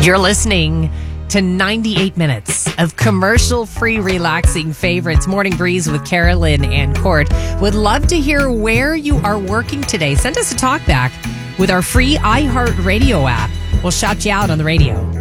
You're listening to 98 minutes of commercial-free, relaxing favorites. Morning Breeze with Carolyn and Court. Would love to hear where you are working today. Send us a talk back with our free iHeartRadio app. We'll shout you out on the radio.